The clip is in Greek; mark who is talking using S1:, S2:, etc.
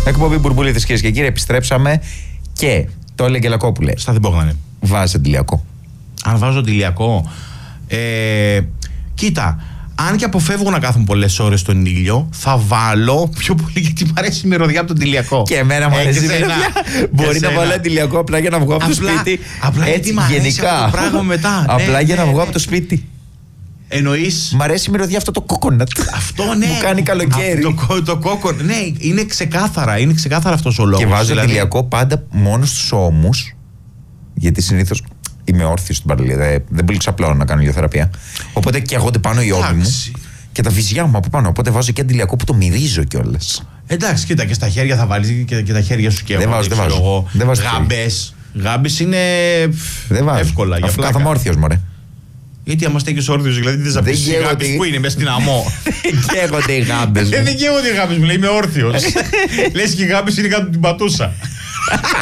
S1: Εκπομπή Μπουρμπουλίδες, κυρίες και κύριοι, επιστρέψαμε και το έλεγε Λακόπουλε.
S2: Στα διπόγνανε.
S1: Βάζει αντιλιακό.
S2: Αν βάζω αντιλιακό. Κοίτα, αν και αποφεύγω να κάθομαι πολλές ώρες στον ήλιο, θα βάλω πιο πολύ γιατί μου αρέσει η μυρωδιά από τον αντιλιακό.
S1: Και εμένα μου αρέσει η μυρωδιά. Μπορεί να βάλω αντιλιακό απλά για να βγω από το σπίτι.
S2: Απλά
S1: έτσι
S2: γιατί
S1: γενικά.
S2: Το πράγμα μετά.
S1: Απλά για να βγω από το σπίτι.
S2: Εννοείς.
S1: Μ' αρέσει η μυρωδιά αυτό το κόκονατ.
S2: Αυτό ναι.
S1: Μου κάνει καλοκαίρι.
S2: Το κόκονατ. Ναι, είναι ξεκάθαρα αυτός ο λόγος.
S1: Και βάζω αντιλιακό πάντα μόνο στους ώμους. Γιατί συνήθως είμαι όρθιος στην παραλία. Δεν πολύ ξαπλάω να κάνω ηλιοθεραπεία. Οπότε καίγονται πάνω οι ώμοι μου. Και τα βυζιά μου από πάνω. Οπότε βάζω και αντιλιακό που το μυρίζω κιόλας.
S2: Εντάξει, κοίτα, και στα χέρια θα βάλεις και τα χέρια σου και
S1: δεν βάζω.
S2: Γάμπες είναι εύκολα.
S1: Αφού κάθομαι όρθιος, μωρέ.
S2: Γιατί άμα στέκεις όρθιος, δηλαδή δεν θα πεις οι γάμπες που είναι μέσα στην αμό.
S1: Δεν καίγονται οι γάμπες μου.
S2: Δεν καίγονται οι γάμπες μου, λέει είμαι όρθιος. Λες και οι γάμπες είναι κάτω από την πατούσα.